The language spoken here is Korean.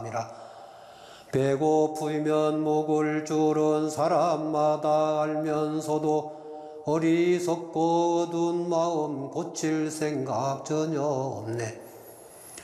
감이라. 배고프면 목을 줄은 사람마다 알면서도 어리석고 어두운 마음 고칠 생각 전혀 없네.